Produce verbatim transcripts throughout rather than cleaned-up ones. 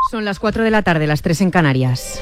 Son las cuatro de la tarde, las tres en Canarias.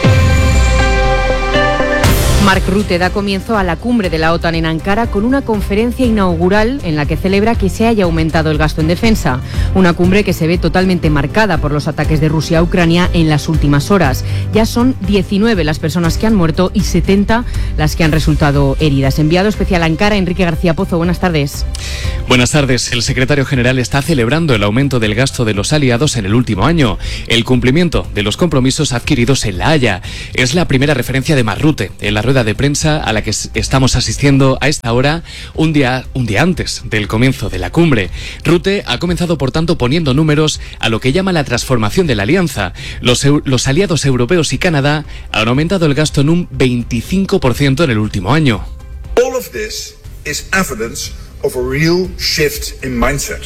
Mark Rutte da comienzo a la cumbre de la OTAN en Ankara con una conferencia inaugural en la que celebra que se haya aumentado el gasto en defensa. Una cumbre que se ve totalmente marcada por los ataques de Rusia a Ucrania en las últimas horas. Ya son diecinueve las personas que han muerto y setenta las que han resultado heridas. Enviado especial a Ankara, Enrique García Pozo, buenas tardes. Buenas tardes. El secretario general está celebrando el aumento del gasto de los aliados en el último año. El cumplimiento de los compromisos adquiridos en La Haya. Es la primera referencia de Mark Rutte en la rueda de prensa a la que estamos asistiendo a esta hora, un día, un día antes del comienzo de la cumbre. Rutte ha comenzado, por tanto, poniendo números a lo que llama la transformación de la alianza. Los, los aliados europeos y Canadá han aumentado el gasto en un veinticinco por ciento en el último año. All of this is evidence of a real shift in mindset.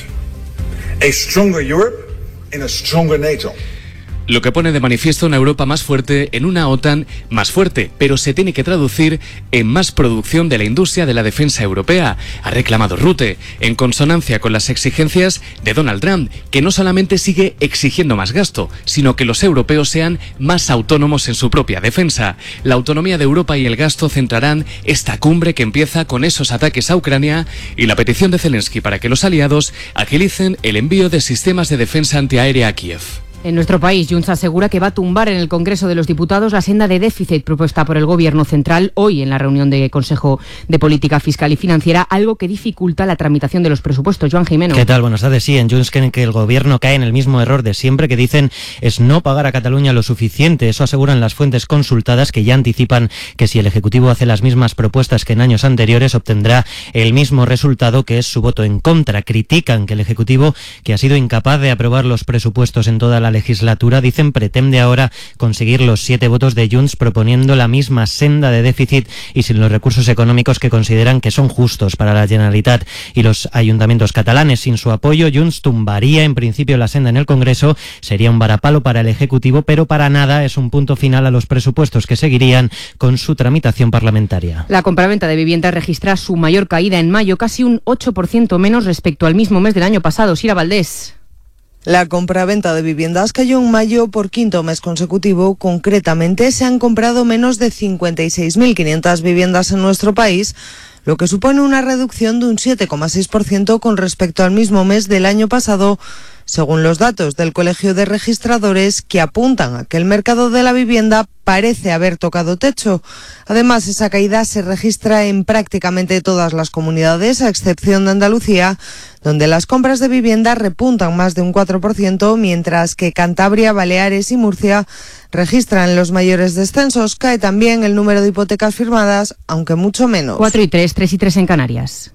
A stronger Europe in a stronger NATO. Lo que pone de manifiesto una Europa más fuerte en una OTAN más fuerte, pero se tiene que traducir en más producción de la industria de la defensa europea, ha reclamado Rutte, en consonancia con las exigencias de Donald Trump, que no solamente sigue exigiendo más gasto, sino que los europeos sean más autónomos en su propia defensa. La autonomía de Europa y el gasto centrarán esta cumbre que empieza con esos ataques a Ucrania y la petición de Zelensky para que los aliados agilicen el envío de sistemas de defensa antiaérea a Kiev. En nuestro país, Junts asegura que va a tumbar en el Congreso de los Diputados la senda de déficit propuesta por el Gobierno central hoy en la reunión de Consejo de Política Fiscal y Financiera, algo que dificulta la tramitación de los presupuestos. Joan Jimeno. ¿Qué tal? Buenas tardes. Sí, en Junts creen que el Gobierno cae en el mismo error de siempre, que dicen es no pagar a Cataluña lo suficiente. Eso aseguran las fuentes consultadas, que ya anticipan que si el Ejecutivo hace las mismas propuestas que en años anteriores obtendrá el mismo resultado, que es su voto en contra. Critican que el Ejecutivo, que ha sido incapaz de aprobar los presupuestos en toda la legislatura, dicen pretende ahora conseguir los siete votos de Junts proponiendo la misma senda de déficit y sin los recursos económicos que consideran que son justos para la Generalitat y los ayuntamientos catalanes. Sin su apoyo, Junts tumbaría en principio la senda en el Congreso, sería un varapalo para el Ejecutivo, pero para nada es un punto final a los presupuestos que seguirían con su tramitación parlamentaria. La compraventa de viviendas registra su mayor caída en mayo, casi un ocho por ciento menos respecto al mismo mes del año pasado. Sira Valdés. La compraventa de viviendas cayó en mayo por quinto mes consecutivo. Concretamente, se han comprado menos de cincuenta y seis mil quinientas viviendas en nuestro país, lo que supone una reducción de un siete coma seis por ciento con respecto al mismo mes del año pasado, según los datos del Colegio de Registradores, que apuntan a que el mercado de la vivienda parece haber tocado techo. Además, esa caída se registra en prácticamente todas las comunidades, a excepción de Andalucía, donde las compras de vivienda repuntan más de un cuatro por ciento, mientras que Cantabria, Baleares y Murcia registran los mayores descensos. Cae también el número de hipotecas firmadas, aunque mucho menos. cuatro y tres, tres y tres en Canarias.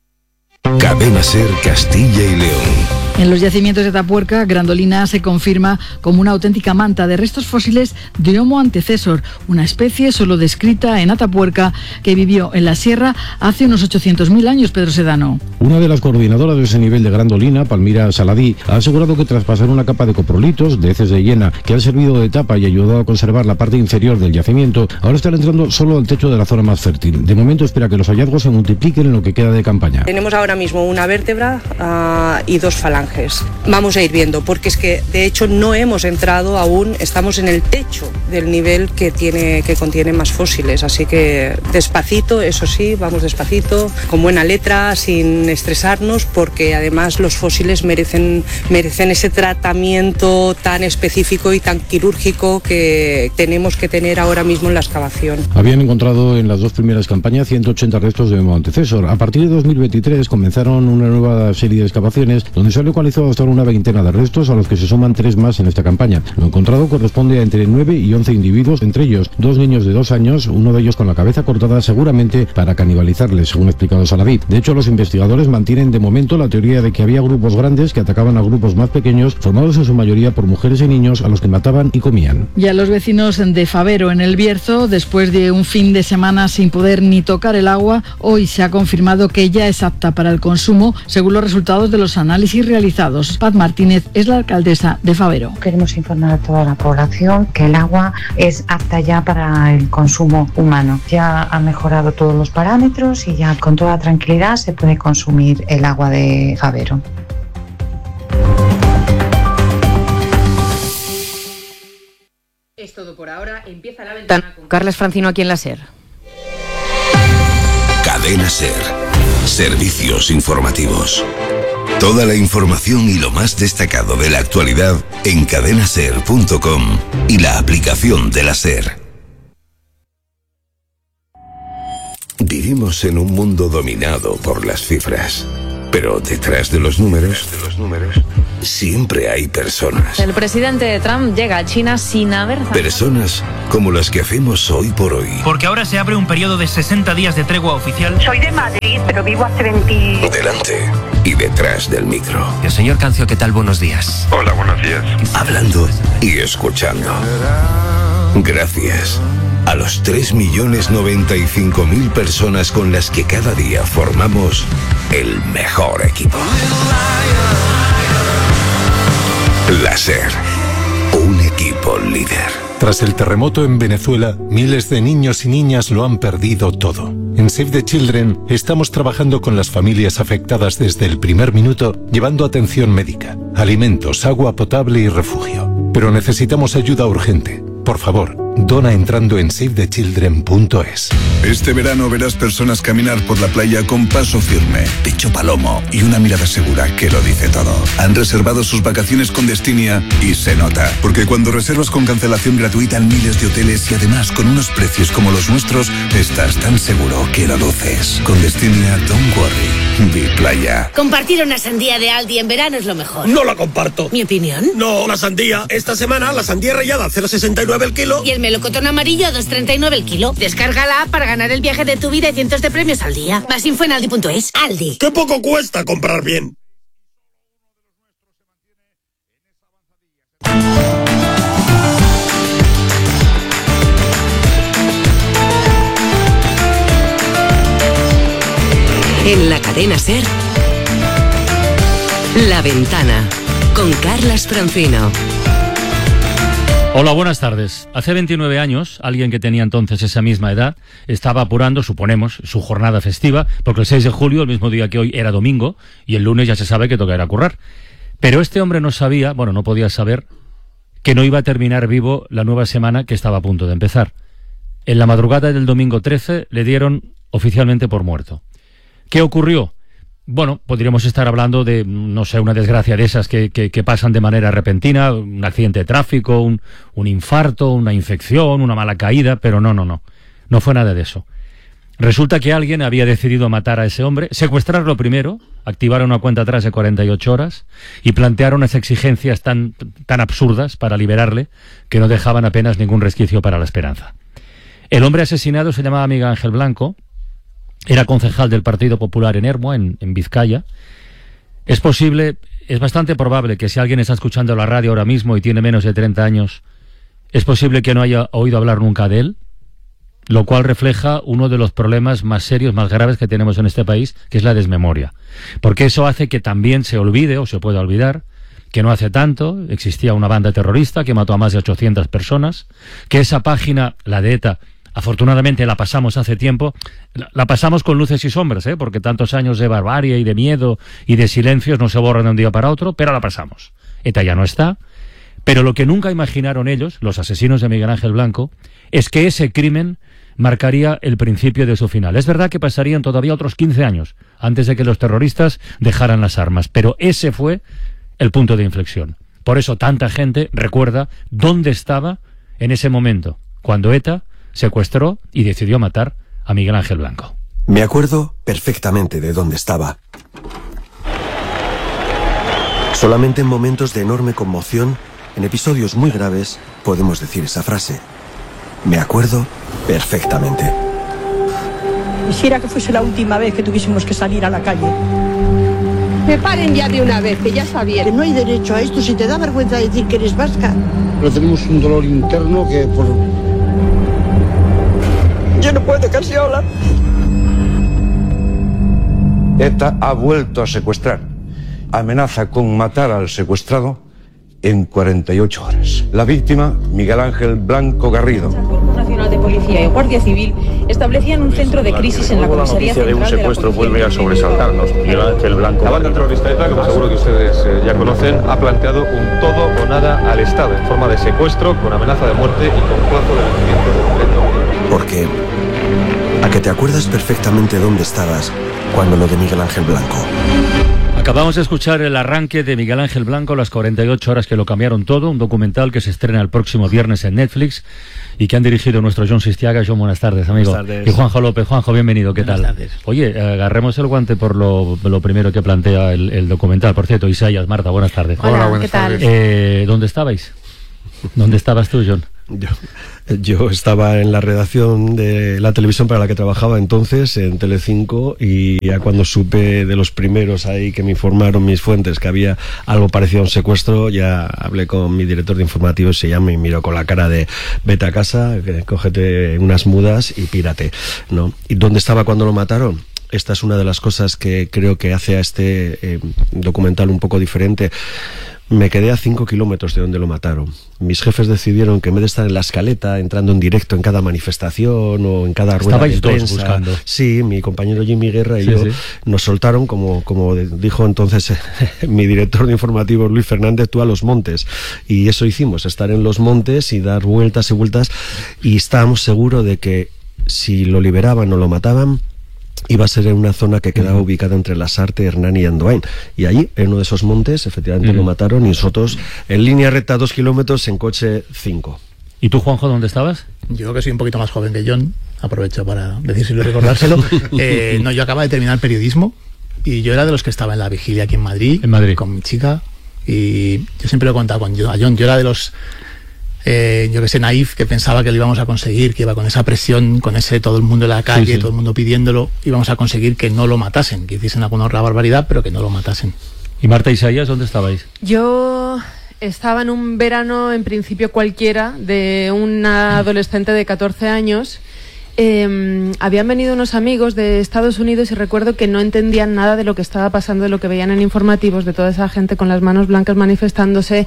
Cadena SER Castilla y León. En los yacimientos de Atapuerca, Grandolina se confirma como una auténtica manta de restos fósiles de Homo antecesor, una especie solo descrita en Atapuerca que vivió en la sierra hace unos ochocientos mil años, Pedro Sedano. Una de las coordinadoras de ese nivel de Grandolina, Palmira Saladí, ha asegurado que tras pasar una capa de coprolitos, de heces de hiena, que han servido de tapa y ayudado a conservar la parte inferior del yacimiento, ahora están entrando solo al techo de la zona más fértil. De momento espera que los hallazgos se multipliquen en lo que queda de campaña. Tenemos ahora mismo una vértebra uh, y dos falanges. Vamos a ir viendo, porque es que de hecho no hemos entrado aún, estamos en el techo del nivel que tiene, que contiene más fósiles, así que despacito, eso sí, vamos despacito, con buena letra, sin estresarnos, porque además los fósiles merecen, merecen ese tratamiento tan específico y tan quirúrgico que tenemos que tener ahora mismo en la excavación. Habían encontrado en las dos primeras campañas ciento ochenta restos de Homo antecesor. A partir de dos mil veintitrés comenzaron una nueva serie de excavaciones donde se han localizado hasta una veintena de restos, a los que se suman tres más en esta campaña. Lo encontrado corresponde a entre nueve y once individuos, entre ellos dos niños de dos años, uno de ellos con la cabeza cortada seguramente para canibalizarles, según ha explicado Saladí. De hecho, los investigadores mantienen de momento la teoría de que había grupos grandes que atacaban a grupos más pequeños, formados en su mayoría por mujeres y niños, a los que mataban y comían. Y a los vecinos de Favero, en el Bierzo, después de un fin de semana sin poder ni tocar el agua, hoy se ha confirmado que ya es apta para el consumo, según los resultados de los análisis realizados. Paz Martínez es la alcaldesa de Favero. Queremos informar a toda la población que el agua es apta ya para el consumo humano. Ya ha mejorado todos los parámetros y ya con toda tranquilidad se puede consumir el agua de Favero. Es todo por ahora. Empieza la ventana con Carles Francino aquí en la SER. Cadena SER. Servicios informativos. Toda la información y lo más destacado de la actualidad en cadena ser punto com y la aplicación de la SER. Vivimos en un mundo dominado por las cifras. Pero detrás de los números, de los números, siempre hay personas. El presidente Trump llega a China sin haber... Personas como las que hacemos hoy por hoy. Porque ahora se abre un periodo de sesenta días de tregua oficial. Soy de Madrid, pero vivo hace veinte... Delante y detrás del micro. El señor Cancio, ¿qué tal? Buenos días. Hola, buenos días. Hablando y escuchando. Gracias a los tres millones noventa y cinco mil personas con las que cada día formamos el mejor equipo. La SER, un equipo líder. Tras el terremoto en Venezuela, miles de niños y niñas lo han perdido todo. En Save the Children estamos trabajando con las familias afectadas desde el primer minuto, llevando atención médica, alimentos, agua potable y refugio. Pero necesitamos ayuda urgente. Por favor, dona entrando en save the children punto es. Este verano verás personas caminar por la playa con paso firme, pecho palomo y una mirada segura que lo dice todo. Han reservado sus vacaciones con Destinia y se nota, porque cuando reservas con cancelación gratuita en miles de hoteles y además con unos precios como los nuestros, estás tan seguro que lo luces. Con Destinia, don't worry, di playa. Compartir una sandía de Aldi en verano es lo mejor. No la comparto. ¿Mi opinión? No, la sandía. Esta semana la sandía rallada cero coma sesenta y nueve el kilo. Y el melocotón amarillo a dos coma treinta y nueve el kilo. Descárgala para ganar el viaje de tu vida y cientos de premios al día. Más info en aldi punto es. Aldi. ¡Qué poco cuesta comprar bien! En la cadena SER, La Ventana, con Carlas Francino. Hola, buenas tardes. Hace veintinueve años, alguien que tenía entonces esa misma edad estaba apurando, suponemos, su jornada festiva, porque el seis de julio, el mismo día que hoy, era domingo, y el lunes ya se sabe que toca ir a currar. Pero este hombre no sabía, bueno, no podía saber, que no iba a terminar vivo la nueva semana que estaba a punto de empezar. En la madrugada del domingo trece le dieron oficialmente por muerto. ¿Qué ocurrió? Bueno, podríamos estar hablando de, no sé, una desgracia de esas que, que, que pasan de manera repentina, un accidente de tráfico, un, un infarto, una infección, una mala caída, pero no, no, no. No fue nada de eso. Resulta que alguien había decidido matar a ese hombre, secuestrarlo primero, activar una cuenta atrás de cuarenta y ocho horas y plantear unas exigencias tan, tan absurdas para liberarle que no dejaban apenas ningún resquicio para la esperanza. El hombre asesinado se llamaba Miguel Ángel Blanco. Era concejal del Partido Popular en Ermua, en, en Vizcaya. Es posible, es bastante probable que si alguien está escuchando la radio ahora mismo y tiene menos de treinta años, es posible que no haya oído hablar nunca de él, lo cual refleja uno de los problemas más serios, más graves que tenemos en este país, que es la desmemoria. Porque eso hace que también se olvide, o se pueda olvidar, que no hace tanto existía una banda terrorista que mató a más de ochocientas personas, que esa página, la de ETA, afortunadamente la pasamos hace tiempo, la, la pasamos con luces y sombras, ¿eh? Porque tantos años de barbarie y de miedo y de silencios no se borran de un día para otro, pero la pasamos. ETA ya no está, pero lo que nunca imaginaron ellos, los asesinos de Miguel Ángel Blanco, es que ese crimen marcaría el principio de su final. Es verdad que pasarían todavía otros quince años antes de que los terroristas dejaran las armas, pero ese fue el punto de inflexión. Por eso tanta gente recuerda dónde estaba en ese momento, cuando ETA secuestró y decidió matar a Miguel Ángel Blanco. Me acuerdo perfectamente de dónde estaba. Solamente en momentos de enorme conmoción, en episodios muy graves, podemos decir esa frase. Me acuerdo perfectamente. Quisiera que fuese la última vez que tuviésemos que salir a la calle. Me paren ya de una vez, que ya está bien. Que no hay derecho a esto, si te da vergüenza decir que eres vasca. Pero tenemos un dolor interno que por... Yo no puedo dejarse sola. ETA ha vuelto a secuestrar. Amenaza con matar al secuestrado en cuarenta y ocho horas. La víctima, Miguel Ángel Blanco Garrido. policía y guardia civil establecían un centro de crisis en la comisaría central de un secuestro vuelve a sobresaltarnos. Miguel Ángel Blanco. La banda terrorista ETA, como seguro que ustedes eh, ya conocen, ha planteado un todo o nada al Estado en forma de secuestro, con amenaza de muerte y con plazo de vencimiento concreto. Porque a que te acuerdas perfectamente dónde estabas cuando lo de Miguel Ángel Blanco. Acabamos de escuchar el arranque de Miguel Ángel Blanco, las cuarenta y ocho horas que lo cambiaron todo, un documental que se estrena el próximo viernes en Netflix y que han dirigido nuestro John Sistiaga. John, buenas tardes, amigo. Buenas tardes. Y Juanjo López. Juanjo, bienvenido, ¿qué buenas tal? Tardes. Oye, agarremos el guante por lo, lo primero que plantea el, el documental. Por cierto, Isaías, Marta, buenas tardes. Hola, Hola buenas ¿qué tal? tardes. Eh, ¿Dónde estabais? ¿Dónde estabas tú, John? Yo, yo estaba en la redacción de la televisión para la que trabajaba entonces, en Telecinco, y ya cuando supe de los primeros ahí que me informaron mis fuentes que había algo parecido a un secuestro, ya hablé con mi director de informativos, se llama, y miró con la cara de vete a casa, cógete unas mudas y pírate, ¿no? ¿Y dónde estaba cuando lo mataron? Esta es una de las cosas que creo que hace a este eh, documental un poco diferente. Me quedé a cinco kilómetros de donde lo mataron. Mis jefes decidieron que en vez de estar en la escaleta, entrando en directo en cada manifestación o en cada rueda de prensa... Estabais dos buscando. Sí, mi compañero Jimmy Guerra y sí, yo sí. nos soltaron, como, como dijo entonces mi director de informativos Luis Fernández, tú a los montes. Y eso hicimos, estar en los montes y dar vueltas y vueltas. Y estábamos seguros de que si lo liberaban o lo mataban, iba a ser en una zona que quedaba uh-huh. ubicada entre Lasarte, Hernani y Andoain. Y allí, en uno de esos montes, efectivamente uh-huh. lo mataron, y nosotros en línea recta dos kilómetros, en coche cinco. ¿Y tú, Juanjo, dónde estabas? Yo, que soy un poquito más joven que John, aprovecho para decírselo y recordárselo. eh, no, yo acababa de terminar periodismo y yo era de los que estaba en la vigilia aquí en Madrid, en Madrid. con mi chica, y yo siempre lo he contado con a John, yo era de los... Eh, yo que sé, naif, que pensaba que lo íbamos a conseguir, que iba con esa presión, con ese todo el mundo en la calle, sí, sí. todo el mundo pidiéndolo, íbamos a conseguir que no lo matasen, que hiciesen alguna otra barbaridad, pero que no lo matasen. ¿Y Marta, Isaías, dónde estabais? Yo estaba en un verano, en principio cualquiera, de una adolescente de catorce años. Eh, habían venido unos amigos de Estados Unidos y recuerdo que no entendían nada de lo que estaba pasando, de lo que veían en informativos, de toda esa gente con las manos blancas manifestándose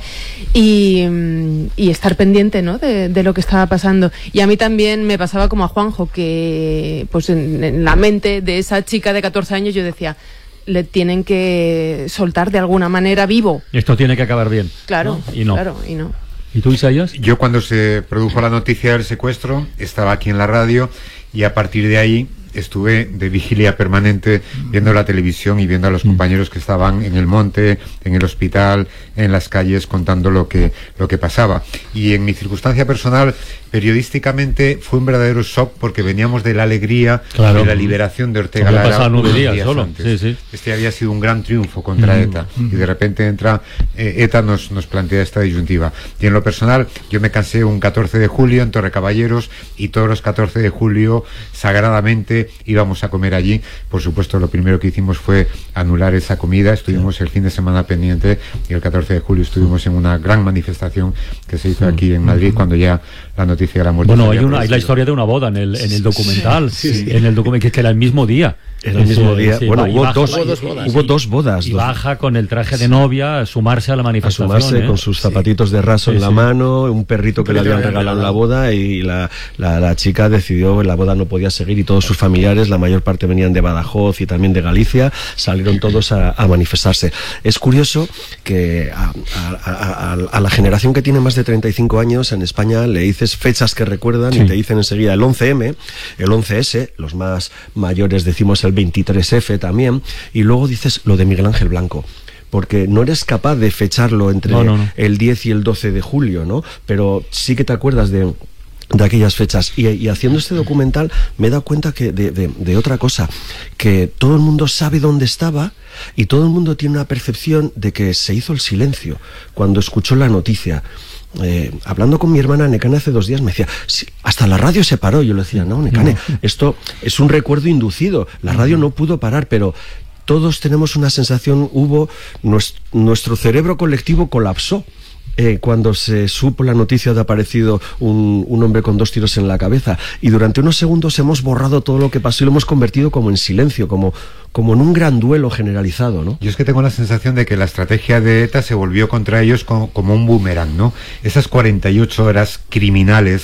y, y estar pendiente, ¿no?, de, de lo que estaba pasando. Y a mí también me pasaba como a Juanjo, que pues en, en la mente de esa chica de catorce años yo decía, le tienen que soltar de alguna manera vivo. Esto tiene que acabar bien. Claro, ¿no? Y no. claro, y no. ¿Y tú, Isaías? Yo, cuando se produjo la noticia del secuestro, estaba aquí en la radio y a partir de ahí estuve de vigilia permanente viendo la televisión y viendo a los compañeros que estaban en el monte, en el hospital, en las calles, contando lo que, lo que pasaba. Y en mi circunstancia personal, periodísticamente, fue un verdadero shock, porque veníamos de la alegría claro. de la liberación de Ortega Lara. Pasado nueve días, días solo. Antes. Sí, sí. Este había sido un gran triunfo contra mm. ETA. Mm. Y de repente entra eh, ETA nos, nos plantea esta disyuntiva. Y en lo personal, yo me cansé un catorce de julio en Torrecaballeros, y todos los catorce de julio, sagradamente, íbamos a comer allí. Por supuesto, lo primero que hicimos fue anular esa comida. Estuvimos el fin de semana pendiente, y el catorce de julio estuvimos en una gran manifestación que se hizo aquí en Madrid, cuando ya la noticia de la muerte. Bueno, hay una hay la historia de una boda en el en el documental, sí, sí, sí. en el documental, que era el mismo día. Era el mismo día. Sí, bueno, hubo, baja, dos, hubo dos bodas. Hubo dos bodas. Y dos. Baja con el traje de novia a sumarse a la manifestación. A sumarse, ¿eh? con sus zapatitos de raso sí, en la sí. mano, un perrito que un le habían regalado en la boda, y la, la, la chica decidió que la boda no podía seguir, y todos sus familiares, la mayor parte venían de Badajoz y también de Galicia, salieron todos a, a manifestarse. Es curioso que a, a, a, a la generación que tiene más de treinta y cinco años en España le dices fechas que recuerdan sí. y te dicen enseguida el once eme, el once ese, los más mayores decimos el veintitrés efe también, y luego dices lo de Miguel Ángel Blanco, porque no eres capaz de fecharlo entre no, no, no. el diez y el doce de julio, ¿no? Pero sí que te acuerdas de de aquellas fechas, y, y haciendo este documental me he dado cuenta que de, de, de otra cosa, que todo el mundo sabe dónde estaba, y todo el mundo tiene una percepción de que se hizo el silencio cuando escuchó la noticia. Eh, hablando con mi hermana Necane hace dos días, me decía, sí, hasta la radio se paró. Yo le decía, no, Necane, esto es un recuerdo inducido, la radio no pudo parar, pero todos tenemos una sensación, hubo, nuestro, nuestro cerebro colectivo colapsó. Eh, cuando se supo la noticia de aparecido un, un hombre con dos tiros en la cabeza, y durante unos segundos hemos borrado todo lo que pasó y lo hemos convertido como en silencio, como, como en un gran duelo generalizado, ¿no? Yo es que tengo la sensación de que la estrategia de ETA se volvió contra ellos como, como un boomerang, ¿no? Esas cuarenta y ocho horas criminales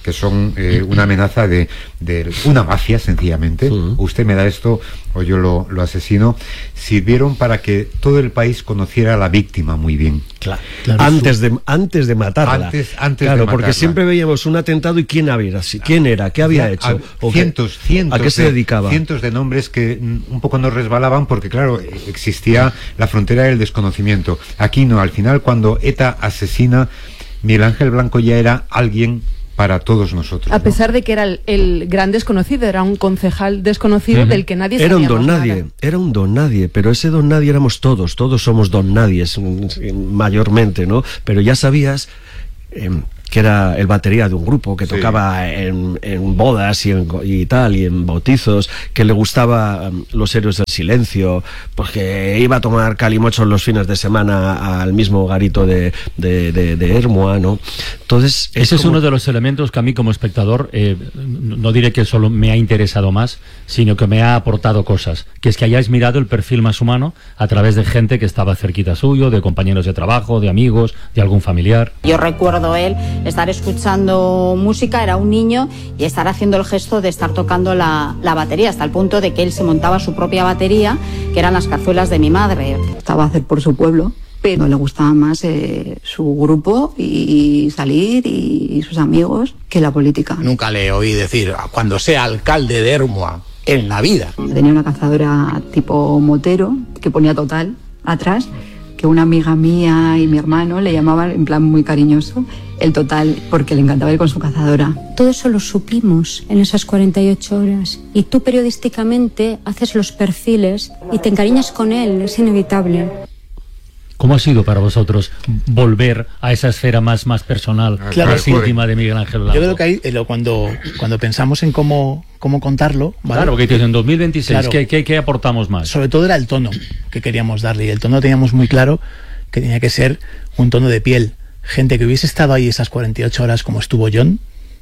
que son eh, una amenaza de, de una mafia, sencillamente. Uh-huh. Usted me da esto o yo lo, lo asesino, sirvieron para que todo el país conociera a la víctima muy bien. Claro, claro. Antes, de, antes de matarla. Antes, antes claro, de matarla. Porque siempre veíamos un atentado y quién había, quién era, qué había hecho. A, cientos, qué, cientos. ¿A qué se de, dedicaba? Cientos de nombres que un poco nos resbalaban porque, claro, existía la frontera del desconocimiento. Aquí no, al final cuando ETA asesina, Miguel Ángel Blanco ya era alguien para todos nosotros. A pesar ¿no? de que era el, el gran desconocido, era un concejal desconocido uh-huh. del que nadie sabía. Era un don nadie, nada. era un don nadie, pero ese don nadie éramos todos, todos somos don nadies mayormente, ¿no? Pero ya sabías eh, que era el batería de un grupo, que sí. tocaba en, en bodas y, en, y tal, y en bautizos, que le gustaba um, los héroes del silencio, porque iba a tomar calimochos los fines de semana al mismo garito de, de, de, de Hermoa, ¿no? Entonces, es ese como... es uno de los elementos que a mí como espectador, eh, no diré que solo me ha interesado más, sino que me ha aportado cosas, que es que hayáis mirado el perfil más humano a través de gente que estaba cerquita suyo, de compañeros de trabajo, de amigos, de algún familiar. Yo recuerdo él estar escuchando música, era un niño, y estar haciendo el gesto de estar tocando la, la batería, hasta el punto de que él se montaba su propia batería, que eran las zarzuelas de mi madre. Estaba a hacer por su pueblo, pero le gustaba más eh, su grupo y salir y, y sus amigos que la política. Nunca le oí decir, cuando sea alcalde de Hermoa, en la vida. Tenía una cazadora tipo motero, que ponía Total atrás, que una amiga mía y mi hermano le llamaban en plan muy cariñoso el Total, porque le encantaba ir con su cazadora. Todo eso lo supimos en esas cuarenta y ocho horas, y tú periodísticamente haces los perfiles y te encariñas con él, es inevitable. ¿Cómo ha sido para vosotros volver a esa esfera más, más personal, claro, más íntima de Miguel Ángel Blanco? Yo creo que ahí, eh, cuando, cuando pensamos en cómo, cómo contarlo... ¿vale? Claro, porque en dos mil veintiséis, claro, ¿qué, qué, ¿qué aportamos más? Sobre todo era el tono que queríamos darle, y el tono teníamos muy claro que tenía que ser un tono de piel. Gente que hubiese estado ahí esas cuarenta y ocho horas como estuvo John,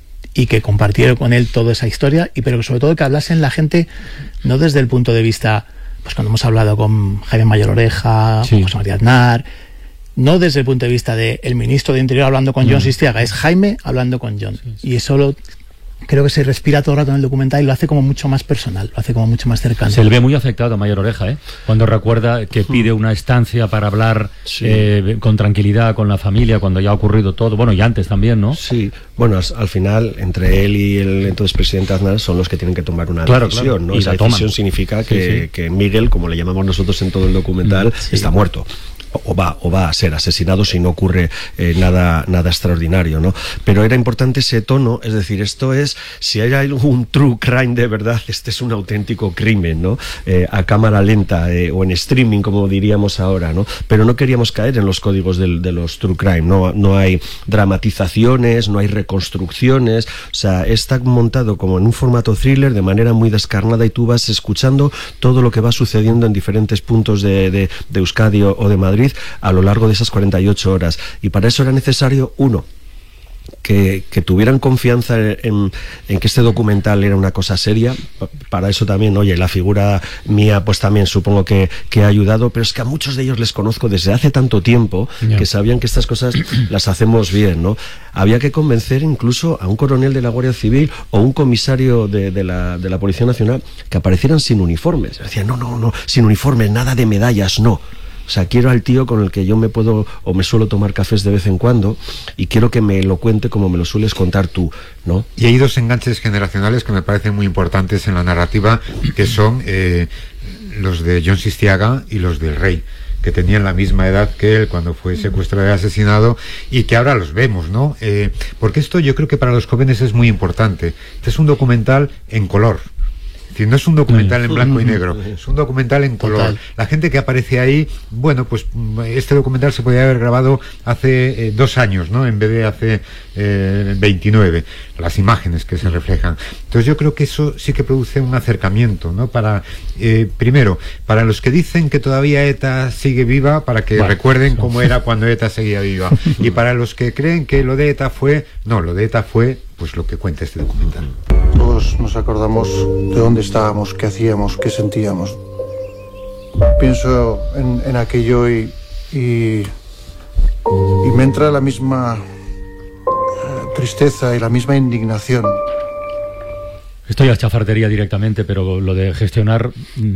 y que compartieron con él toda esa historia, y pero sobre todo que hablasen la gente no desde el punto de vista... Pues cuando hemos hablado con Jaime Mayor Oreja, sí. con José María Aznar, no desde el punto de vista del ministro de Interior hablando con mm. John Sistiaga, es Jaime hablando con John. Sí, sí. Y eso lo, creo que se respira todo el rato en el documental y lo hace como mucho más personal, lo hace como mucho más cercano. Se le ve muy afectado a Mayor Oreja, ¿eh? Cuando recuerda que pide una estancia para hablar sí. eh, con tranquilidad con la familia, cuando ya ha ocurrido todo, bueno, y antes también, ¿no? Sí, bueno, al, al final, entre él y el entonces presidente Aznar son los que tienen que tomar una claro, decisión, claro. ¿no? Y esa decisión toman. Significa que, sí, sí. que Miguel, como le llamamos nosotros en todo el documental, sí. está muerto. O va, o va a ser asesinado si no ocurre eh, nada, nada extraordinario, ¿no? Pero era importante ese tono, es decir, esto es, si hay un true crime de verdad, este es un auténtico crimen, ¿no? Eh, a cámara lenta eh, o en streaming, como diríamos ahora, ¿no? Pero no queríamos caer en los códigos del, de los true crime, no, no hay dramatizaciones, no hay reconstrucciones, o sea, está montado como en un formato thriller de manera muy descarnada y tú vas escuchando todo lo que va sucediendo en diferentes puntos de, de, de Euskadi o de Madrid a lo largo de esas cuarenta y ocho horas, y para eso era necesario, uno, que, que tuvieran confianza en, en que este documental era una cosa seria. Para eso también, oye, la figura mía pues también supongo que, que ha ayudado, pero es que a muchos de ellos les conozco desde hace tanto tiempo yeah. que sabían que estas cosas las hacemos bien, ¿no? Había que convencer incluso a un coronel de la Guardia Civil o un comisario de, de, la, de la Policía Nacional que aparecieran sin uniformes. Decían, no, no, no, sin uniformes, nada de medallas, no. O sea, quiero al tío con el que yo me puedo o me suelo tomar cafés de vez en cuando y quiero que me lo cuente como me lo sueles contar tú, ¿no? Y hay dos enganches generacionales que me parecen muy importantes en la narrativa, que son eh, los de John Sistiaga y los del Rey, que tenían la misma edad que él cuando fue secuestrado y asesinado, y que ahora los vemos, ¿no? Eh, porque esto yo creo que para los jóvenes es muy importante. Este es un documental en color. Es decir, no es un documental en blanco y negro, es un documental en color. Total. La gente que aparece ahí, bueno, pues este documental se podría haber grabado hace eh, dos años, ¿no? En vez de hace eh, veintinueve, las imágenes que se reflejan. Entonces yo creo que eso sí que produce un acercamiento, ¿no? Para, eh, primero, para los que dicen que todavía ETA sigue viva, para que bueno, recuerden cómo era cuando ETA seguía viva. Y para los que creen que lo de ETA fue, no, lo de ETA fue, pues lo que cuenta este documental. Todos nos acordamos de dónde estábamos, qué hacíamos, qué sentíamos. Pienso en, en aquello y, y, y me entra la misma tristeza y la misma indignación. Esto ya es chafardería directamente, pero lo de gestionar mmm,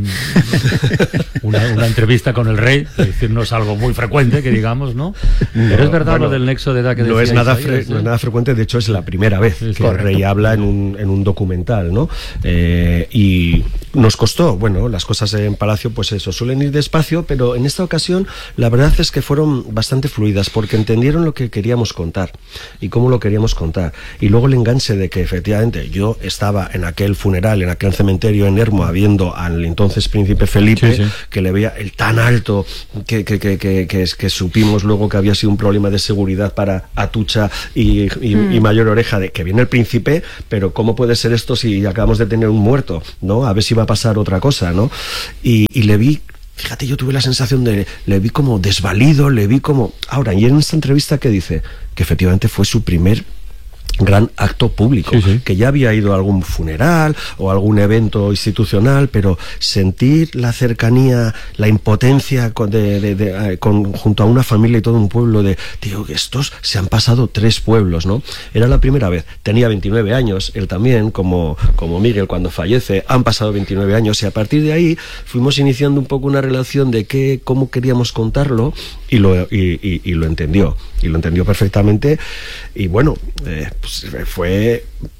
una, una entrevista con el rey, decir, no es algo muy frecuente, que digamos, ¿no? Pero es verdad, bueno, lo del nexo de edad que no es nada ahí, no es nada frecuente, de hecho es la primera vez es que correcto. El rey habla en un, en un documental, ¿no? Eh, y nos costó, bueno, las cosas en Palacio, pues eso, suelen ir despacio, pero en esta ocasión la verdad es que fueron bastante fluidas, porque entendieron lo que queríamos contar y cómo lo queríamos contar. Y luego el enganche de que efectivamente yo estaba en aquel funeral, en aquel cementerio en Ermua, viendo al entonces príncipe Felipe, sí, sí. que le veía el tan alto que, que, que, que, que, que supimos luego que había sido un problema de seguridad para Atucha y, y, mm. y Mayor Oreja, de que viene el príncipe, pero ¿cómo puede ser esto si acabamos de tener un muerto? ¿No? A ver si va a pasar otra cosa, ¿no? Y, y le vi. Fíjate, yo tuve la sensación de, le vi como desvalido, le vi como... Ahora, y en esta entrevista que dice que efectivamente fue su primer gran acto público, sí, sí. que ya había ido a algún funeral o algún evento institucional, pero sentir la cercanía, la impotencia con, de, de, de, con, junto a una familia y todo un pueblo de, tío, estos se han pasado tres pueblos, ¿no? Era la primera vez, tenía veintinueve años, él también, como, como Miguel cuando fallece, han pasado veintinueve años y a partir de ahí fuimos iniciando un poco una relación de qué, cómo queríamos contarlo y lo, y, y, y lo entendió, y lo entendió perfectamente y bueno, eh, pues fue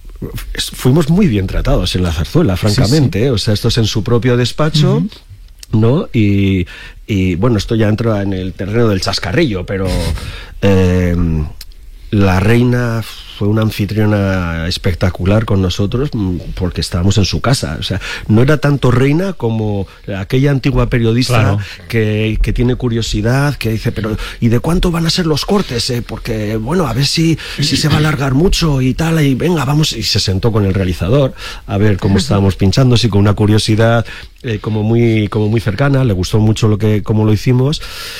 fuimos muy bien tratados en la Zarzuela, francamente, sí, sí. ¿eh? O sea, esto es en su propio despacho, uh-huh. ¿no? Y, y bueno, esto ya entra en el terreno del chascarrillo, pero eh, la reina fue una anfitriona espectacular con nosotros porque estábamos en su casa. O sea, no era tanto reina como aquella antigua periodista claro. que, que tiene curiosidad, que dice, pero ¿y de cuánto van a ser los cortes? Eh? Porque, bueno, a ver si, si se va a alargar mucho y tal, y venga, vamos. Y se sentó con el realizador a ver cómo estábamos pinchando, así con una curiosidad eh, como muy, como muy cercana. Le gustó mucho lo que, cómo lo hicimos.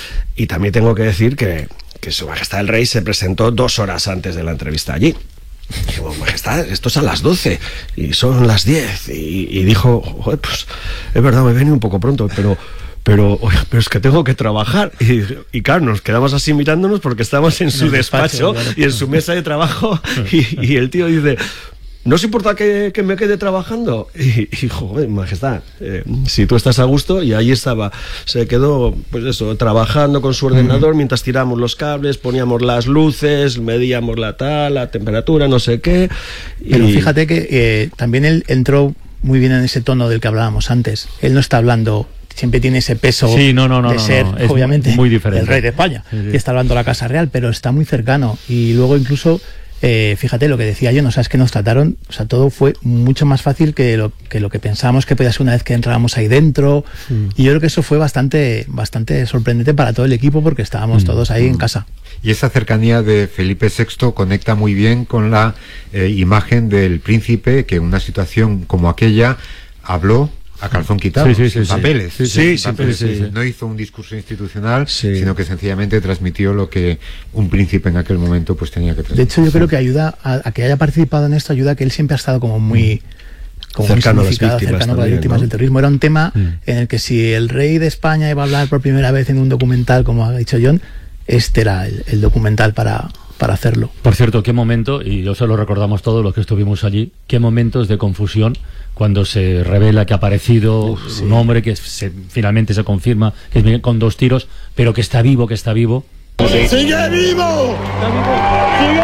Y también tengo que decir que que Su Majestad el Rey se presentó dos horas antes de la entrevista allí. Y digo, Majestad, esto es a las doce y son las diez. Y, y dijo, joder, pues es verdad, me he venido un poco pronto, pero... Pero, oye, pero es que tengo que trabajar. Y, y claro, nos quedamos así mirándonos porque estamos en, en su despacho, despacho y en su mesa de trabajo. Y, y el tío dice... ¿No os importa que, que me quede trabajando? Y, y joder, Majestad, eh, si tú estás a gusto, y ahí estaba. Se quedó, pues eso, trabajando con su ordenador uh-huh. mientras tiramos los cables, poníamos las luces, medíamos la tal, la temperatura, no sé qué. Y... Pero fíjate que eh, también él entró muy bien en ese tono del que hablábamos antes. Él no está hablando... Siempre tiene ese peso sí, no, no, no, de no, ser, no, no. obviamente, muy diferente. el rey de España. Sí, sí. Y está hablando la Casa Real, pero está muy cercano. Y luego incluso... Eh, fíjate lo que decía yo, no sabes que nos trataron, o sea, todo fue mucho más fácil que lo que, lo que pensábamos que podía ser una vez que entrábamos ahí dentro, mm. y yo creo que eso fue bastante, bastante sorprendente para todo el equipo porque estábamos mm. todos ahí mm. en casa. Y esa cercanía de Felipe sexto conecta muy bien con la eh, imagen del príncipe que en una situación como aquella habló a calzón quitado, sí, sí, sin sí, papeles, sí, sin sí, sí, papeles. sí, sí, sí. No hizo un discurso institucional, sí. sino que sencillamente transmitió lo que un príncipe en aquel momento pues tenía que transmitir. De hecho, yo creo que ayuda a, a que haya participado en esto, ayuda a que él siempre ha estado como muy como cercano muy a las víctimas, cercano también, a las víctimas ¿no? del terrorismo. Era un tema mm. en el que si el rey de España iba a hablar por primera vez en un documental, como ha dicho John, este era el, el documental para para hacerlo. Por cierto, qué momento, y yo se lo recordamos todos los que estuvimos allí, qué momentos de confusión cuando se revela que ha aparecido Uf, sí. un hombre que se, finalmente se confirma que es con dos tiros, pero que está vivo, que está vivo. ¡Sigue vivo! ¡Sigue vivo! ¡Sigue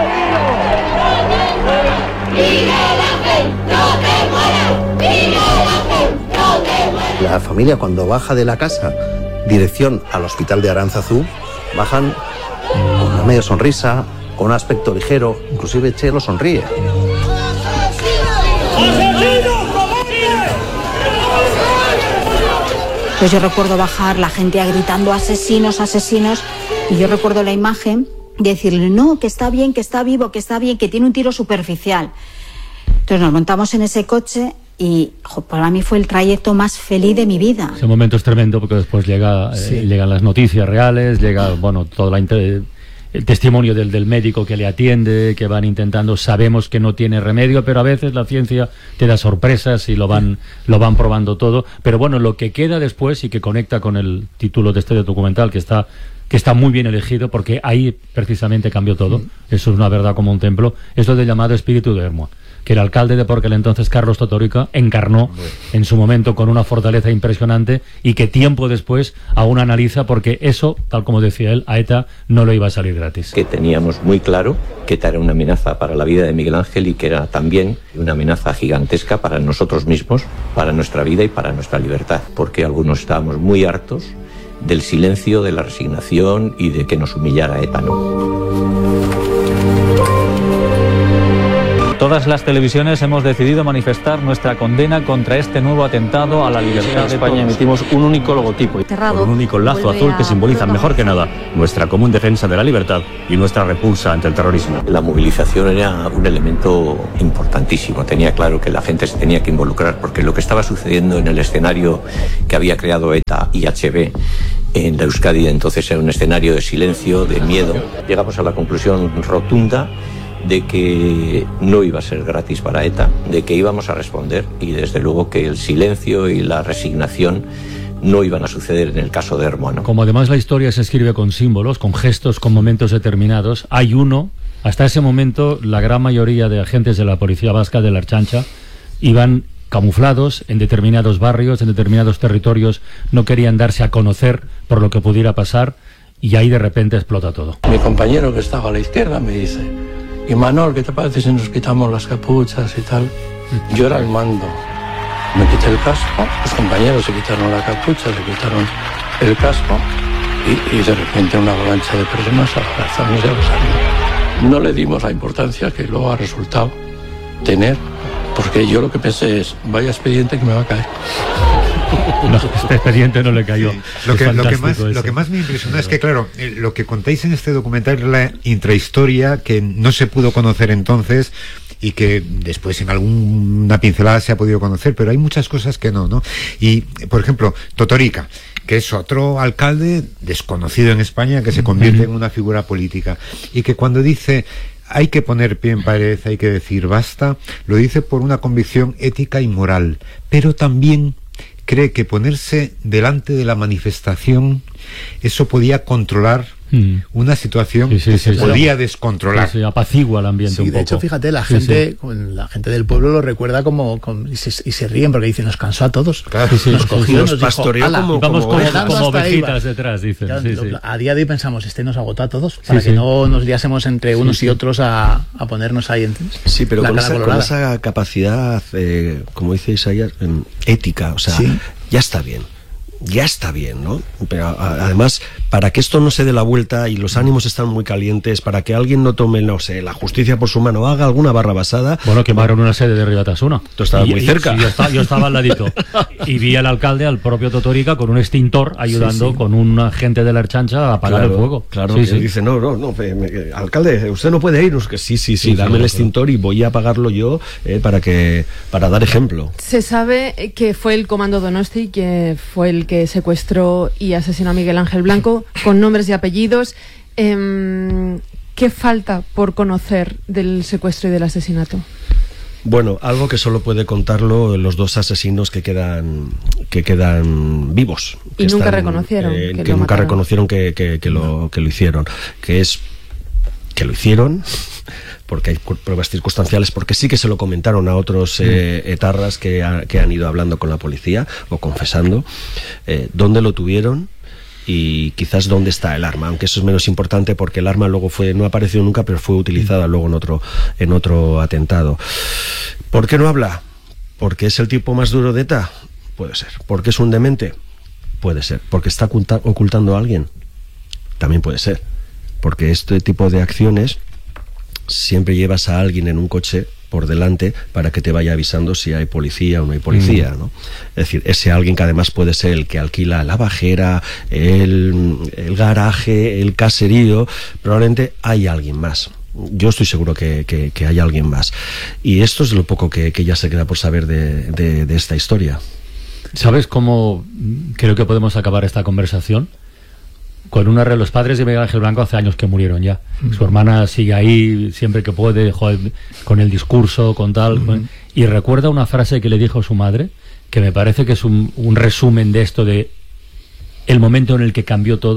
vivo! La familia, cuando baja de la casa dirección al hospital de Aránzazu, bajan con una media sonrisa, con un aspecto ligero, inclusive Chelo sonríe. Pues yo recuerdo bajar, la gente gritando asesinos, asesinos, y yo recuerdo la imagen de decirle, no, que está bien, que está vivo, que está bien, que tiene un tiro superficial. Entonces nos montamos en ese coche y jo, para mí fue el trayecto más feliz de mi vida. Ese momento es tremendo porque después llega, sí. eh, llegan las noticias reales, llega, bueno, toda la inter... el testimonio del, del médico que le atiende, que van intentando, sabemos que no tiene remedio, pero a veces la ciencia te da sorpresas y lo van, lo van probando todo. Pero bueno, lo que queda después y que conecta con el título de este documental, que está que está muy bien elegido, porque ahí precisamente cambió todo. Mm. Eso es una verdad como un templo. Es lo del llamado espíritu de Hermua, que el alcalde de por aquel entonces, Carlos Totorica, encarnó en su momento con una fortaleza impresionante, y que tiempo después aún analiza, porque eso, tal como decía él, a ETA no lo iba a salir gratis. Que teníamos muy claro que ETA era una amenaza para la vida de Miguel Ángel, y que era también una amenaza gigantesca para nosotros mismos, para nuestra vida y para nuestra libertad, porque algunos estábamos muy hartos del silencio, de la resignación y de que nos humillara ETA, ¿no? Todas las televisiones hemos decidido manifestar nuestra condena contra este nuevo atentado a la libertad de España. Emitimos un único logotipo, con un único lazo azul que simboliza mejor que nada nuestra común defensa de la libertad y nuestra repulsa ante el terrorismo. La movilización era un elemento importantísimo. Tenía claro que la gente se tenía que involucrar, porque lo que estaba sucediendo en el escenario que había creado ETA y H B en la Euskadi entonces era un escenario de silencio, de miedo. Llegamos a la conclusión rotunda de que no iba a ser gratis para ETA, de que íbamos a responder, y desde luego que el silencio y la resignación no iban a suceder en el caso de Hermua. Como además la historia se escribe con símbolos, con gestos, con momentos determinados, hay uno, hasta ese momento la gran mayoría de agentes de la policía vasca de la Ertzaintza iban camuflados en determinados barrios, en determinados territorios, no querían darse a conocer por lo que pudiera pasar, y ahí de repente explota todo. Mi compañero que estaba a la izquierda me dice: y Manol, ¿qué te parece si nos quitamos las capuchas y tal? Yo era el mando. Me quité el casco, los compañeros se quitaron la capucha, se quitaron el casco, y, y de repente una avalancha de personas abrazarnos y abrazarnos. No le dimos la importancia que luego ha resultado tener, porque yo lo que pensé es: vaya expediente que me va a caer. No, este expediente no le cayó. Sí. Lo, que, lo, que más, lo que más me impresionó es que, claro, eh, lo que contáis en este documental es la intrahistoria que no se pudo conocer entonces y que después en alguna pincelada se ha podido conocer, pero hay muchas cosas que no, ¿no? Y, por ejemplo, Totorica, que es otro alcalde desconocido en España, que se convierte uh-huh. en una figura política, y que cuando dice hay que poner pie en pared, hay que decir basta, lo dice por una convicción ética y moral, pero también cree que ponerse delante de la manifestación, eso podía controlar mm. una situación sí, sí, que sí, se sí, podía sí. descontrolar. Sí, sí, apacigua el ambiente sí, un de poco. hecho, fíjate, la sí, gente sí. la gente del pueblo lo recuerda como, como y, se, y se ríen porque dicen: nos cansó a todos. Claro, sí, sí, nos cogió, nos, nos pastoreó dijo, como, vamos como, como, como ovejitas detrás, dicen. Claro, sí, lo, sí. A día de hoy pensamos: este nos agotó a todos, para sí, que sí. no nos liásemos entre unos sí, y otros a, a ponernos ahí en sí, pero la con, cara esa, colorada. con esa capacidad, eh, como dice Isaías, ética, o sea, sí. ya está bien. Ya está bien, ¿no? Pero a, además, para que esto no se dé la vuelta y los ánimos están muy calientes, para que alguien no tome, no sé, la justicia por su mano, haga alguna barra basada. Bueno, quemaron una sede de Ribatasuna. Tú estabas muy y, cerca. Y, sí, yo, estaba, yo estaba al ladito. Y vi al alcalde, al propio Totorica, con un extintor ayudando sí, sí. con un agente de la Ertzaintza a apagar claro, el fuego. Claro, sí, que sí. dice: no, no, no, me, me, alcalde, usted no puede ir. Que sí, sí, sí, sí dame sí, el extintor claro. y voy a apagarlo yo eh, para que para dar ejemplo. Se sabe que fue el Comando Donosti que fue el que secuestró y asesinó a Miguel Ángel Blanco, con nombres y apellidos. Eh, ¿Qué falta por conocer del secuestro y del asesinato? Bueno, algo que solo puede contarlo los dos asesinos que quedan que quedan vivos. Y nunca están, reconocieron. Eh, que que lo nunca mataron. reconocieron que, que, que, lo, que lo hicieron. Que es que lo hicieron, porque hay pruebas circunstanciales, porque sí que se lo comentaron a otros eh, etarras que, ha, que han ido hablando con la policía o confesando eh, dónde lo tuvieron y quizás dónde está el arma, aunque eso es menos importante porque el arma luego fue no apareció nunca, pero fue utilizada luego en otro en otro atentado. ¿Por qué no habla? ¿Porque es el tipo más duro de ETA? Puede ser. ¿Porque es un demente? Puede ser. ¿Porque está oculta- ocultando a alguien? También puede ser. Porque este tipo de acciones siempre llevas a alguien en un coche por delante para que te vaya avisando si hay policía o no hay policía, ¿no? Es decir, ese alguien que además puede ser el que alquila la bajera, el, el garaje, el caserío, probablemente hay alguien más. Yo estoy seguro que, que, que hay alguien más. Y esto es lo poco que, que ya se queda por saber de, de, de esta historia. ¿Sabes cómo creo que podemos acabar esta conversación? Con una re... Los padres de Miguel Ángel Blanco hace años que murieron ya. Mm. Su hermana sigue ahí siempre que puede, joder, con el discurso, con tal. Mm. Con... Y recuerda una frase que le dijo su madre, que me parece que es un, un resumen de esto, de el momento en el que cambió todo.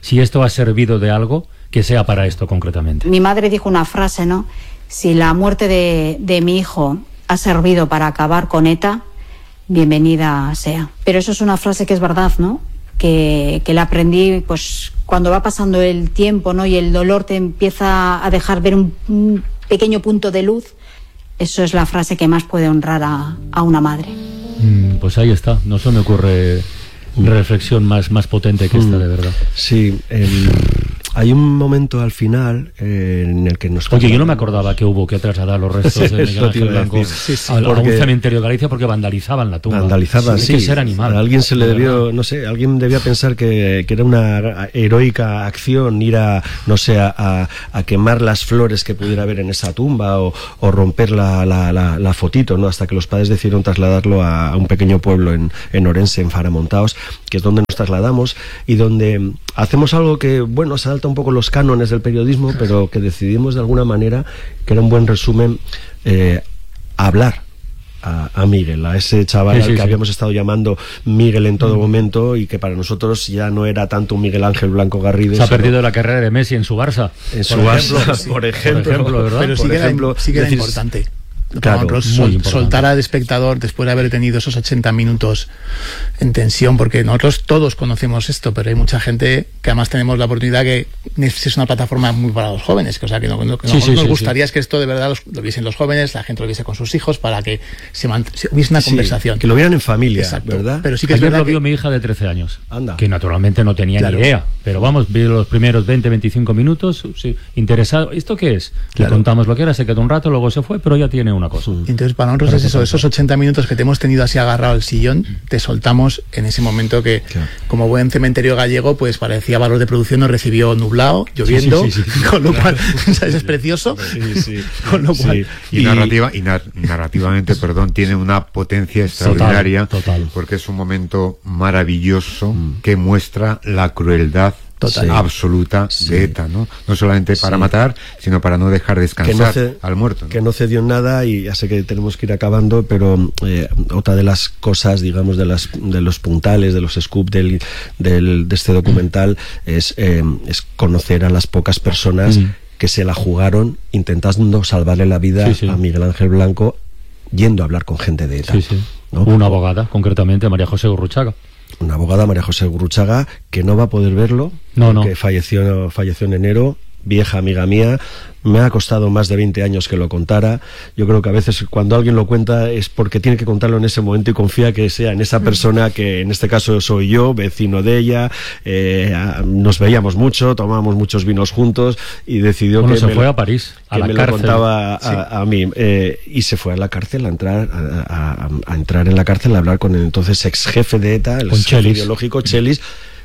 Si esto ha servido de algo, que sea para esto concretamente. Mi madre dijo una frase, ¿no? Si la muerte de, de mi hijo ha servido para acabar con ETA, bienvenida sea. Pero eso es una frase que es verdad, ¿no? Que, que la aprendí pues cuando va pasando el tiempo, ¿no? Y el dolor te empieza a dejar ver un, un pequeño punto de luz. Eso es la frase que más puede honrar a, a una madre. Mm, pues ahí está, no se me ocurre reflexión más, más potente que esta, de verdad. Sí, el... hay un momento al final eh, en el que nos... Oye, yo no me acordaba que hubo que trasladar los restos de Miguel Ángel Blanco sí, sí, a, a un cementerio de Galicia porque vandalizaban la tumba. Vandalizaban, sí. Hay que ser animal. A alguien se le debió, no sé, alguien debía pensar que, que era una heroica acción ir a, no sé, a, a quemar las flores que pudiera haber en esa tumba o, o romper la, la, la, la fotito, ¿no? Hasta que los padres decidieron trasladarlo a, a un pequeño pueblo en, en Orense, en Faramontaos, que es donde nos trasladamos y donde hacemos algo que, bueno, salta un poco los cánones del periodismo, pero que decidimos de alguna manera, que era un buen resumen, eh, hablar a, a Miguel, a ese chaval sí, sí, al que sí. habíamos estado llamando Miguel en todo mm. momento y que para nosotros ya no era tanto un Miguel Ángel Blanco Garrido. Se ha perdido la carrera de Messi en su Barça. En su Barça, sí. por ejemplo. Por ejemplo, ¿verdad? Pero sí por que ejemplo, era, sí que era decir, importante. Claro, por ejemplo, sol, soltar al espectador después de haber tenido esos ochenta minutos en tensión, porque nosotros todos conocemos esto, pero hay mucha gente que además tenemos la oportunidad que es una plataforma muy para los jóvenes, que o sea que, no, que sí, nos, sí, nos sí, gustaría sí. es que esto de verdad los, lo viesen los jóvenes, la gente lo viese con sus hijos, para que se, se hubiese una sí, conversación. Que lo vieran en familia, exacto, ¿verdad? Pero sí que Ayer es lo vio que... mi hija de trece años, Anda. que naturalmente no tenía claro. ni idea, pero vamos, vi los primeros veinte, veinticinco minutos, sí, interesado. ¿Esto qué es? Claro. Le contamos lo que era, se quedó un rato, luego se fue, pero ya tiene una cosa. Y entonces para nosotros es eso, esos ochenta minutos que te hemos tenido así agarrado al sillón, te soltamos en ese momento que, claro. como buen cementerio gallego, pues parecía valor de producción, nos recibió nublado, lloviendo, sí, sí, sí, sí. con lo cual, ¿sabes? Es precioso. Sí, sí. Con lo cual, sí. y, y, narrativa, y nar narrativamente, perdón, tiene una potencia extraordinaria, total, total. porque es un momento maravilloso mm. que muestra la crueldad Total. absoluta sí. de ETA, ¿no? No solamente para sí. matar, sino para no dejar descansar no al muerto, ¿no? Que no cedió en nada, y ya sé que tenemos que ir acabando, pero eh, otra de las cosas, digamos, de las de los puntales, de los scoops del, del, de este documental es, eh, es conocer a las pocas personas mm. que se la jugaron intentando salvarle la vida sí, sí. a Miguel Ángel Blanco, yendo a hablar con gente de ETA. Sí, sí. ¿No? Una abogada, concretamente, María José Gurruchaga. Una abogada, María José Gurruchaga, que no va a poder verlo, no, que no. falleció, falleció en enero, vieja amiga mía. Me ha costado más de veinte años que lo contara. Yo creo que a veces cuando alguien lo cuenta es porque tiene que contarlo en ese momento y confía que sea en esa persona, que en este caso soy yo, vecino de ella. Eh, nos veíamos mucho, tomábamos muchos vinos juntos y decidió bueno, que se me, fue a París, a que la me cárcel. lo contaba a, sí. a, a mí. Eh, y se fue a la cárcel a entrar a, a, a entrar en la cárcel a hablar con el entonces ex jefe de ETA, el jefe ideológico Chelis.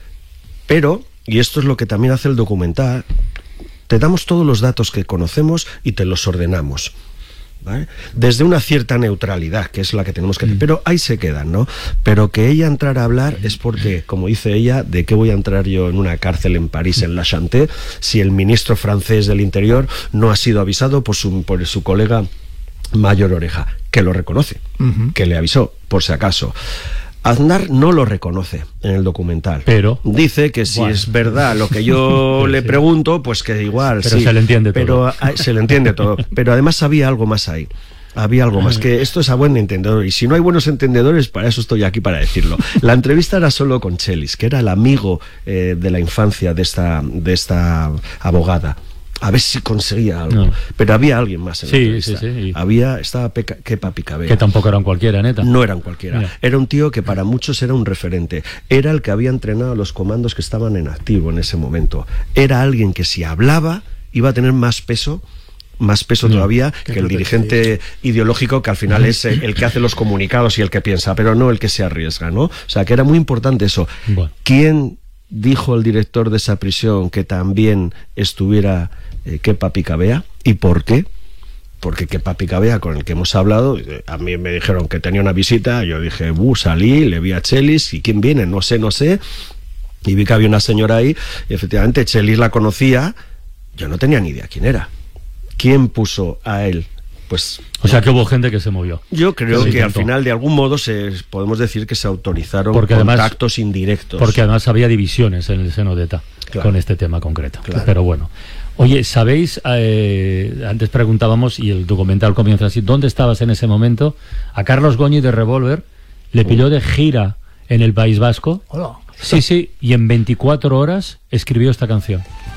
Pero, y esto es lo que también hace el documental, te damos todos los datos que conocemos y te los ordenamos, ¿vale? Desde una cierta neutralidad, que es la que tenemos que tener, mm. pero ahí se quedan, ¿no? Pero que ella entrara a hablar es porque, como dice ella, ¿de qué voy a entrar yo en una cárcel en París, en La Chanté, si el ministro francés del Interior no ha sido avisado por su, por su colega Mayor Oreja, que lo reconoce, uh-huh. que le avisó, por si acaso? Aznar no lo reconoce en el documental, pero dice que si bueno. es verdad lo que yo le pregunto, pues que igual pero sí, se le entiende pero todo. A, se le entiende todo, pero además había algo más ahí. Había algo más, que esto es a buen entendedor, y si no hay buenos entendedores, para eso estoy aquí, para decirlo. La entrevista era solo con Chelis, que era el amigo eh, de la infancia de esta, de esta abogada. A ver si conseguía algo. No. Pero había alguien más en sí, la entrevista. Sí, sí. Había, estaba Peca, Kepa Picabea. Que tampoco eran cualquiera, neta. No eran cualquiera. Mira. Era un tío que para muchos era un referente. Era el que había entrenado a los comandos que estaban en activo en ese momento. Era alguien que si hablaba iba a tener más peso, más peso no, todavía que el dirigente ideológico, que al final es el que hace los comunicados y el que piensa, pero no el que se arriesga, ¿no? O sea, que era muy importante eso. Bueno. ¿Quién dijo el director de esa prisión que también estuviera eh, Kepa Picabea? ¿Y por qué? Porque Kepa Picabea, con el que hemos hablado, a mí me dijeron que tenía una visita, yo dije, buh, salí, le vi a Chelis, ¿y quién viene? No sé, no sé, y vi que había una señora ahí, y efectivamente Chelis la conocía, yo no tenía ni idea quién era. ¿Quién puso a él pues... O sea, que hubo gente que se movió. Yo creo que que al final, de algún modo, se podemos decir que se autorizaron porque contactos además, indirectos. Porque además había divisiones en el seno de ETA, claro, con este tema concreto. Claro. Pero bueno. Oye, ¿sabéis? Eh, antes preguntábamos, y el documental comienza así, ¿dónde estabas en ese momento? A Carlos Goñi de Revolver le pilló de gira en el País Vasco. Hola. Sí, sí, y en veinticuatro horas escribió esta canción.